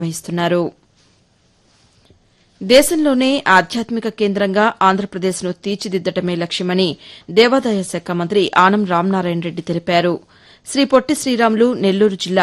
నిర్వహిస్తున్నారు. దేశంలోనే ఆధ్యాత్మిక కేంద్రంగా ఆంధ్రప్రదేశ్ను తీర్చిదిద్దడమే లక్ష్యమని దేవాదాయ శాఖ మంత్రి ఆనం రామనారాయణ రెడ్డి తెలిపారు. శ్రీ పొట్టి శ్రీరాములు నెల్లూరు జిల్లా